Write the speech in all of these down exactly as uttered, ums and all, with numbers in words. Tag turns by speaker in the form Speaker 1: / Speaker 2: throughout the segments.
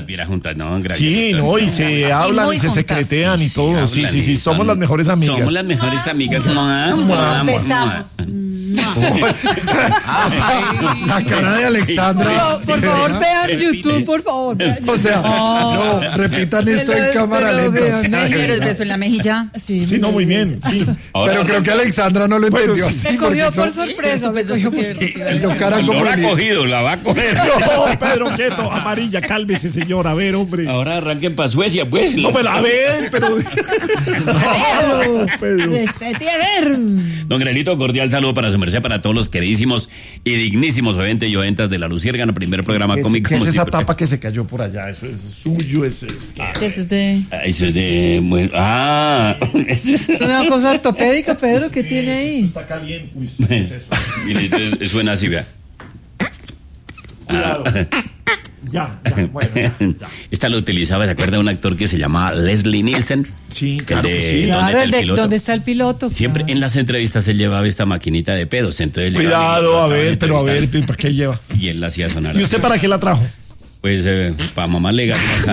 Speaker 1: vieras juntas, ¿no? Gracias.
Speaker 2: Sí, no, y se hablan y se secretean y todo. Sí, sí, sí, somos las mejores amigas.
Speaker 1: Somos las mejores amigas.
Speaker 3: Nos besamos.
Speaker 4: La cara de Alexandra.
Speaker 3: Por favor, vean YouTube, por favor.
Speaker 4: O sea, no, repitan esto en cámara lenta.
Speaker 3: Pero el beso en la mejilla.
Speaker 2: Sí, no, muy bien. Sí.
Speaker 4: Pero creo que Alexandra no lo entendió así.
Speaker 3: Me cogió por sorpresa. Me cogió por sorpresa.
Speaker 4: Hizo cara como
Speaker 1: No la ha cogido, la va a coger.
Speaker 2: No, Pedro Quieto, amarilla, cálmese, señor. A ver, hombre.
Speaker 1: Ahora arranquen para Suecia, pues.
Speaker 2: No, pero a ver, pero. No, Pedro.
Speaker 3: Respete, a ver.
Speaker 1: Don Granito, cordial saludo para su merced, para todos los queridísimos y dignísimos oyentes y oyentas de La Luciérgana, primer programa
Speaker 2: ¿Qué es,
Speaker 1: cómico.
Speaker 2: ¿qué es esa
Speaker 1: siempre.
Speaker 2: tapa que se cayó por allá? Eso es suyo, ese es.
Speaker 3: Eso es de...
Speaker 1: Ah, Eso es de... muy- Ah, eso es...
Speaker 3: Una cosa ortopédica, Pedro, ¿qué tiene ahí?
Speaker 2: Está caliente. Uy, ¿qué es eso?
Speaker 1: Mire, entonces, suena así, vea.
Speaker 2: Cuidado. Ya, ya, bueno, ya, ya.
Speaker 1: Esta lo utilizaba, ¿se acuerda de un actor que se llamaba Leslie Nielsen?
Speaker 2: Sí,
Speaker 1: El
Speaker 2: claro
Speaker 1: de-
Speaker 2: que sí.
Speaker 1: ¿Dónde
Speaker 3: Claro,
Speaker 1: está
Speaker 3: el de
Speaker 1: piloto?
Speaker 3: ¿dónde está el piloto?
Speaker 1: Siempre
Speaker 3: Claro.
Speaker 1: en las entrevistas él llevaba esta maquinita de pedos, entonces
Speaker 2: Cuidado, a
Speaker 1: llegaba y
Speaker 2: ver,
Speaker 1: lo
Speaker 2: pero a ver,
Speaker 1: entrevistaban,
Speaker 2: ¿para qué lleva?
Speaker 1: y él la hacía sonar.
Speaker 2: ¿Y usted para qué la trajo?
Speaker 1: Pues eh, para mamá le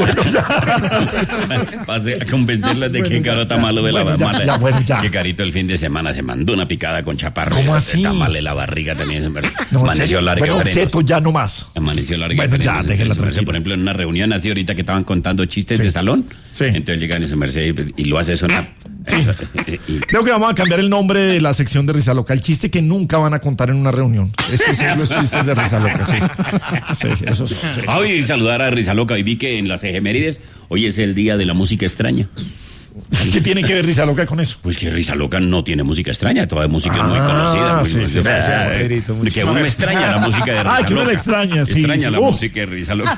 Speaker 1: Pase a convencerlas de que Caro está malo de la
Speaker 2: Bueno, ya,
Speaker 1: mala.
Speaker 2: ya, bueno, ya.
Speaker 1: Que Carito el fin de semana se mandó una picada con chaparro.
Speaker 2: ¿Cómo así?
Speaker 1: Está mal de la barriga también. Se me-
Speaker 2: No,
Speaker 1: Amaneció
Speaker 2: sí.
Speaker 1: larga.
Speaker 2: Bueno,
Speaker 1: frenos.
Speaker 2: quieto, ya no más.
Speaker 1: Amaneció larga.
Speaker 2: Bueno, ya,
Speaker 1: frenos.
Speaker 2: déjenla
Speaker 1: Entonces,
Speaker 2: tranquila.
Speaker 1: por ejemplo, en una reunión así ahorita que estaban contando chistes
Speaker 2: Sí.
Speaker 1: de salón.
Speaker 2: Sí.
Speaker 1: Entonces llegan y se merced y, y lo hace sonar. Y-
Speaker 2: Creo que vamos a cambiar el nombre de la sección de Risa Loca. El chiste que nunca van a contar en una reunión. Estos son los chistes de Risa Loca, sí. Sí, esos son. Sí.
Speaker 1: Ah, y saludar a Risa Loca. Y vi que en las efemérides hoy es el día de la música extraña.
Speaker 2: ¿Qué tiene que ver Risa Loca con eso?
Speaker 1: Pues que Risa Loca no tiene música extraña, toda música es muy
Speaker 2: Ah,
Speaker 1: conocida. Muy
Speaker 2: sí,
Speaker 1: conocida.
Speaker 2: sí, sí, sí,
Speaker 1: Eh,
Speaker 2: Pedrito, mucho
Speaker 1: que uno
Speaker 2: más.
Speaker 1: extraña la música de Risa
Speaker 2: Ah, que uno
Speaker 1: Loca.
Speaker 2: la extraña, sí,
Speaker 1: Extraña
Speaker 2: sí.
Speaker 1: la
Speaker 2: Uh.
Speaker 1: música de Risa Loca.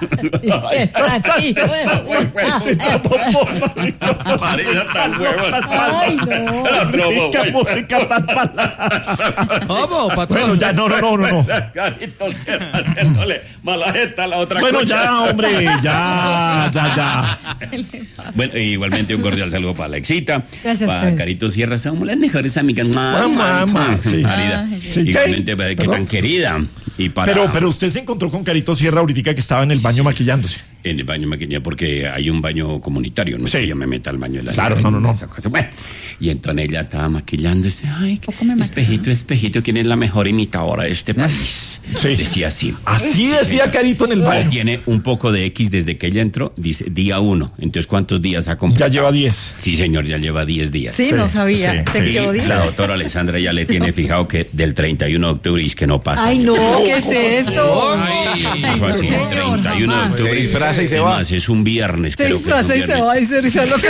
Speaker 1: Marisa tan huevón.
Speaker 3: Ay, no.
Speaker 2: ¿Qué música tan mala?
Speaker 5: ¿Cómo, patrón?
Speaker 2: Bueno, ya, no, no, no, no, no.
Speaker 1: Carito Sierra haciéndole mala jeta a la otra
Speaker 2: Bueno,
Speaker 1: concha.
Speaker 2: ya, hombre, ya, ya, ya.
Speaker 1: Bueno, igualmente un cordial saludo para Alexita,
Speaker 3: Gracias,
Speaker 1: para
Speaker 3: Pedro.
Speaker 1: Carito Sierra, somos las mejores amigas.
Speaker 2: Mamá, mamá, sí.
Speaker 1: Marida.
Speaker 3: Ay,
Speaker 2: sí.
Speaker 1: Igualmente, para que
Speaker 2: Perdón.
Speaker 1: tan querida. Y para
Speaker 2: Pero, pero usted se encontró con Carito Sierra ahorita que estaba en el baño maquillándose.
Speaker 1: en el baño maquinilla, porque hay un baño comunitario, no es
Speaker 2: Sí.
Speaker 1: que yo me meta al baño de la
Speaker 2: Claro,
Speaker 1: señora
Speaker 2: no, no,
Speaker 1: y
Speaker 2: no.
Speaker 1: esa cosa. Bueno, y entonces ella estaba maquillándose. Ay,
Speaker 3: Poco me
Speaker 1: espejito, espejito, ¿quién es la mejor imitadora de este país?
Speaker 2: Sí.
Speaker 1: Decía así.
Speaker 2: Así decía Carito en el baño.
Speaker 1: Tiene un poco de X desde que ella entró, dice día uno. Entonces, ¿cuántos días ha completado?
Speaker 2: Ya lleva diez.
Speaker 1: Sí, señor, ya lleva diez días.
Speaker 3: Sí, no sabía.
Speaker 2: sí,
Speaker 3: Se
Speaker 2: sí.
Speaker 3: quedó
Speaker 1: Y
Speaker 3: diez.
Speaker 1: la doctora Alessandra ya le tiene fijado que del treinta y uno de octubre es que no pasa.
Speaker 3: Ay, no, ¿qué es esto?
Speaker 5: Ay,
Speaker 1: Dijo
Speaker 3: no,
Speaker 1: así,
Speaker 3: señor,
Speaker 1: treinta y uno de
Speaker 3: jamás.
Speaker 1: octubre.
Speaker 5: Se disfraza y se
Speaker 1: Es
Speaker 5: va.
Speaker 1: más, es un viernes,
Speaker 3: Se
Speaker 1: creo que es un
Speaker 3: disfraza y se
Speaker 1: viernes.
Speaker 3: va, dice Risa Loca.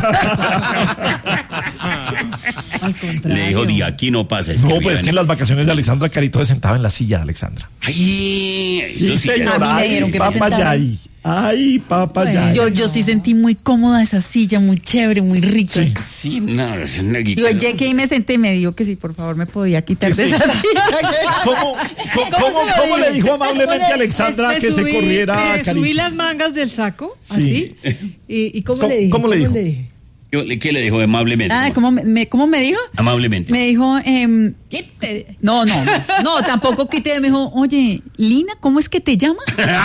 Speaker 3: Al contrario.
Speaker 1: Le dijo, de aquí no pasa. Es
Speaker 2: No,
Speaker 1: que
Speaker 2: pues es
Speaker 1: viene-
Speaker 2: que en las vacaciones de Alexandra Carito se sentaba en la silla de Alexandra.
Speaker 1: Ay, eso sí,
Speaker 2: señor.
Speaker 3: A mí me
Speaker 2: Ay,
Speaker 3: dijeron que me
Speaker 2: papá
Speaker 3: sentara.
Speaker 2: Yay. Ay, papá Yay.
Speaker 3: Yo, yo sí sentí muy cómoda esa silla, muy chévere, muy rica.
Speaker 2: Sí.
Speaker 1: Sí, no, es una
Speaker 3: Yo llegué y me senté y me dijo que sí, por favor, me podía quitar de esa silla.
Speaker 2: ¿Cómo, cómo, cómo,
Speaker 3: se lo
Speaker 2: cómo le dijo
Speaker 3: dije?
Speaker 2: amablemente a Alexandra
Speaker 6: Me- me
Speaker 2: que se
Speaker 6: subí-
Speaker 2: corriera
Speaker 6: me
Speaker 2: Carito?
Speaker 6: subí las mangas del saco,
Speaker 2: Sí.
Speaker 6: así. ¿Y, y cómo,
Speaker 2: ¿Cómo-
Speaker 6: le dije?
Speaker 2: cómo le dijo?
Speaker 6: dije?
Speaker 1: ¿Qué le dijo amablemente?
Speaker 3: Ah, ¿cómo me, ¿cómo me dijo?
Speaker 1: Amablemente.
Speaker 3: Me dijo, eh, no, no, no, no, tampoco quité. Me dijo, oye, Lina, ¿cómo es que te llamas?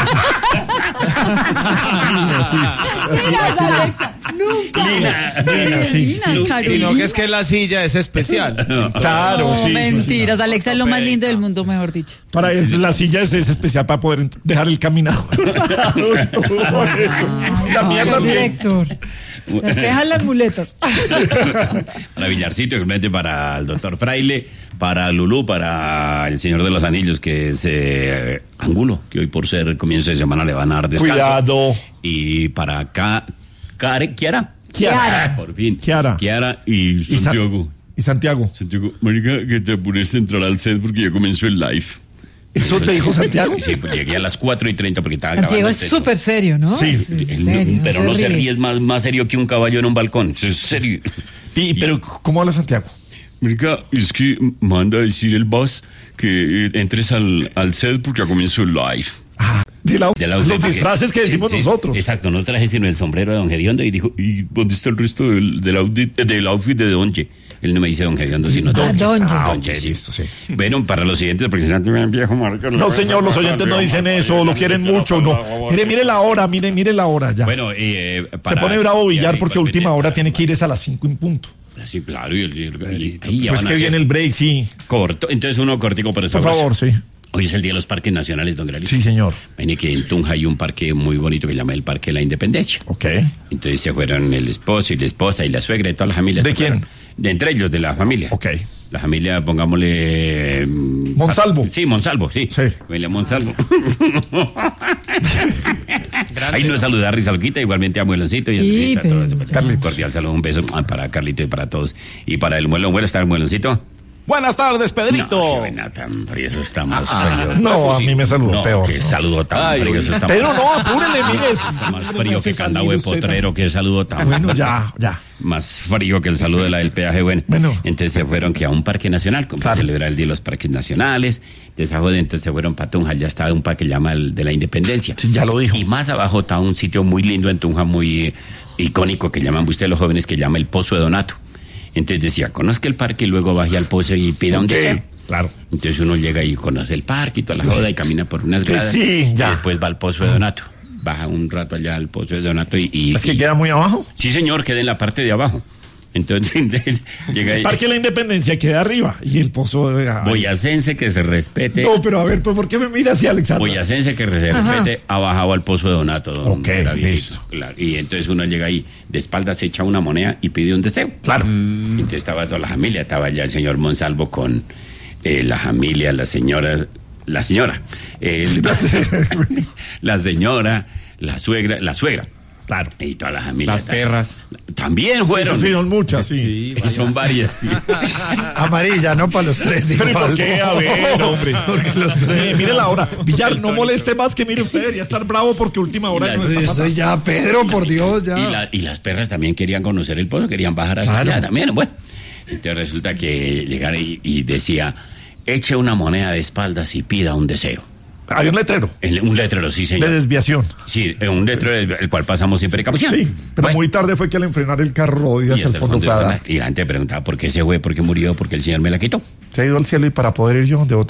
Speaker 2: Sí, así,
Speaker 3: Mira,
Speaker 2: así.
Speaker 3: Alexa, nunca.
Speaker 1: Lina.
Speaker 2: Lina, sí,
Speaker 3: Lina,
Speaker 2: sí.
Speaker 3: Carolina.
Speaker 5: Sino que es que la silla es especial.
Speaker 2: Claro,
Speaker 3: No,
Speaker 2: sí, sí, sí.
Speaker 3: mentiras, Alexa es lo más lindo del mundo, mejor dicho.
Speaker 2: Para la silla es, es especial para poder ent- dejar el caminado. Todo eso. La mía
Speaker 6: Ay,
Speaker 2: también.
Speaker 6: director. Las que dejan las muletas.
Speaker 1: Para Villarcito, igualmente para el doctor Fraile, para Lulú, para el Señor de los Anillos, que es eh, Angulo, que hoy por ser comienzo de semana le van a dar descanso.
Speaker 2: Cuidado.
Speaker 1: Y para acá, Care, Kiara.
Speaker 2: Kiara.
Speaker 1: Por fin.
Speaker 2: Kiara.
Speaker 1: Kiara y
Speaker 2: Y San-
Speaker 1: Santiago.
Speaker 2: Y Santiago.
Speaker 1: Santiago, marica, que te apures a entrar al set porque ya comenzó el live.
Speaker 2: ¿Eso te dijo Santiago?
Speaker 1: Sí, pues llegué a las cuatro y treinta porque estaba
Speaker 3: Santiago
Speaker 1: grabando.
Speaker 3: es
Speaker 1: este-
Speaker 3: súper serio, ¿no?
Speaker 2: Sí.
Speaker 3: Es- es
Speaker 1: Él no-
Speaker 3: serio,
Speaker 1: pero no se
Speaker 3: ríe.
Speaker 1: ríe, es más, más serio que un caballo en un balcón. Es serio.
Speaker 2: Y, pero, ¿cómo habla Santiago?
Speaker 1: Marica, es que manda a decir el boss que eh, entres al, al set porque ya comenzó el live.
Speaker 2: Ah, de la-
Speaker 1: De la
Speaker 2: los
Speaker 1: ausencia
Speaker 2: disfraces que
Speaker 1: sí,
Speaker 2: decimos
Speaker 1: sí,
Speaker 2: nosotros.
Speaker 1: Exacto, no traje sino el sombrero de Don Gediondo y dijo, ¿y dónde está el resto del, del, outfit, del outfit de Donche? Él no me dice don Gediondo, sino
Speaker 6: Don
Speaker 1: don
Speaker 6: Ye.
Speaker 2: Ah,
Speaker 1: Don
Speaker 2: ok,
Speaker 1: Ye, sí.
Speaker 2: listo, sí.
Speaker 1: Bueno, para los siguientes, porque si no, me viejo marica.
Speaker 2: No, señor, los oyentes no dicen eso, lo quieren mucho, no. Mire, mire la hora, mire, mire la hora ya.
Speaker 1: Bueno, eh,
Speaker 2: Se
Speaker 1: para-
Speaker 2: pone bravo Villar
Speaker 1: y
Speaker 2: porque
Speaker 1: igualmente
Speaker 2: última hora
Speaker 1: para-
Speaker 2: tiene que ir es a las cinco en punto.
Speaker 1: Sí, claro, y, el- y- y ya
Speaker 2: Pues
Speaker 1: van a
Speaker 2: que
Speaker 1: ser
Speaker 2: viene el break, sí.
Speaker 1: corto. Entonces uno cortico para
Speaker 2: Por favor, sí.
Speaker 1: Hoy es el Día de los Parques Nacionales, don Gralito.
Speaker 2: Sí, señor.
Speaker 1: Viene que en Tunja hay un parque muy bonito que se llama el Parque de la Independencia.
Speaker 2: Ok.
Speaker 1: Entonces se fueron el esposo y la esposa y la suegra y todas las familias.
Speaker 2: ¿De
Speaker 1: se fueron.
Speaker 2: quién?
Speaker 1: De entre ellos, de la familia.
Speaker 2: Ok.
Speaker 1: La familia, pongámosle... mm,
Speaker 2: Monsalvo.
Speaker 1: Sí, Monsalvo, sí.
Speaker 2: Sí.
Speaker 1: Familia Monsalvo. Ahí nos saluda a Rizalquita, igualmente a Mueloncito y a
Speaker 3: Sí,
Speaker 1: Andresita,
Speaker 3: pero-
Speaker 1: todo eso, pues,
Speaker 2: Carlitos.
Speaker 1: cordial saludo, un beso ah, para Carlito y para todos. Y para el Muelón, buenas tardes, Mueloncito.
Speaker 5: Buenas tardes, Pedrito.
Speaker 1: No, qué buena, tan frío, eso está más frío.
Speaker 2: No, a mí me saludó
Speaker 1: No,
Speaker 2: peor.
Speaker 1: qué saludo tan
Speaker 5: Ay,
Speaker 1: frío, eso está
Speaker 2: Pero
Speaker 1: más,
Speaker 2: no, apúrele, mire.
Speaker 1: está más
Speaker 2: Siempre me
Speaker 1: frío
Speaker 2: hace
Speaker 1: que candado de
Speaker 2: salir usted
Speaker 1: potrero, qué saludo tan...
Speaker 2: Bueno, ya, ya.
Speaker 1: Más frío que el saludo de la del peaje, bueno.
Speaker 2: Bueno.
Speaker 1: Entonces se fueron que a un parque nacional, como
Speaker 2: Claro.
Speaker 1: para celebrar el Día de los Parques Nacionales. Entonces, abajo de- entonces se fueron para Tunja, ya estaba un parque que se llama el de la Independencia.
Speaker 2: Sí, ya lo dijo.
Speaker 1: Y más abajo está un sitio muy lindo en Tunja, muy eh, icónico, que llaman ustedes los jóvenes, que llama el Pozo de Donato. Entonces decía, conozca el parque y luego baje al pozo y pida un
Speaker 2: Ok,
Speaker 1: deseo.
Speaker 2: claro.
Speaker 1: Entonces uno llega y conoce el parque y toda la joda y camina por unas
Speaker 2: Que
Speaker 1: gradas.
Speaker 2: sí, ya.
Speaker 1: Y después va al Pozo de Donato. Baja un rato allá al Pozo de Donato y... y-
Speaker 2: Es que
Speaker 1: y-
Speaker 2: queda muy abajo.
Speaker 1: Sí, señor, queda en la parte de abajo. Entonces, entonces, llega
Speaker 2: El
Speaker 1: ahí.
Speaker 2: Parque de la Independencia queda arriba y el pozo de... ay.
Speaker 1: Boyacense que se respete.
Speaker 2: No, pero a ver, pues, ¿por qué me mira así, Alexander?
Speaker 1: Boyacense que se respete ha bajado al Pozo de Donato. Don
Speaker 2: Ok,
Speaker 1: Gabrielito.
Speaker 2: listo.
Speaker 1: Claro. Y entonces uno llega ahí, de espaldas se echa una moneda y pide un deseo.
Speaker 2: Claro.
Speaker 1: Entonces estaba toda la familia, estaba ya el señor Monsalvo con eh, la familia, la señora, la señora, eh, la señora, la suegra, la suegra.
Speaker 2: Claro.
Speaker 1: Y toda la familia.
Speaker 5: Las perras.
Speaker 1: También fueron.
Speaker 2: Sí, son muchas, sí.
Speaker 5: Sí,
Speaker 1: Y son varias, sí.
Speaker 4: Amarilla, no para los tres
Speaker 2: Pero ¿y
Speaker 4: igual.
Speaker 2: por qué? A ver, hombre.
Speaker 4: Porque los
Speaker 2: Mire,
Speaker 4: tres.
Speaker 2: mire la hora. Villar, no moleste más que mire usted. Debería estar bravo porque última hora
Speaker 1: Y la-
Speaker 2: no está
Speaker 4: Eso
Speaker 2: pasando.
Speaker 4: ya, Pedro, por Dios, ya.
Speaker 1: Y, la- y las perras también querían conocer el pozo, querían bajar hasta
Speaker 2: Claro.
Speaker 1: allá también. Bueno, entonces resulta que llegaron y, y decía, eche una moneda de espaldas y pida un deseo.
Speaker 2: Hay un letrero
Speaker 1: En un letrero, sí,
Speaker 2: de
Speaker 1: señor.
Speaker 2: desviación.
Speaker 1: Sí, en un letrero del el cual pasamos sin precaución.
Speaker 2: Sí, pero
Speaker 1: Bueno,
Speaker 2: muy tarde fue que al enfrenar el carro y
Speaker 1: y
Speaker 2: hacia el
Speaker 1: hasta el
Speaker 2: fondo
Speaker 1: fondo
Speaker 2: fue a
Speaker 1: de la-
Speaker 2: dar.
Speaker 1: y la gente preguntaba por qué se fue, por qué murió, porque el señor me la quitó.
Speaker 2: Se ha ido al cielo y para poder ir yo de otra.